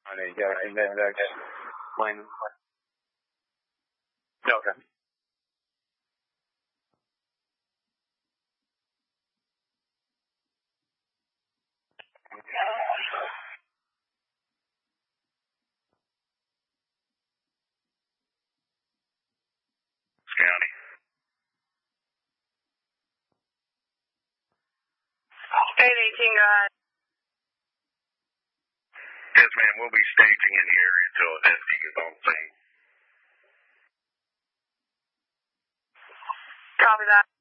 And then that's when. Okay. County. 818, go ahead. Yes, ma'am. We'll be staging in the area until a deputy gets on scene. Copy that.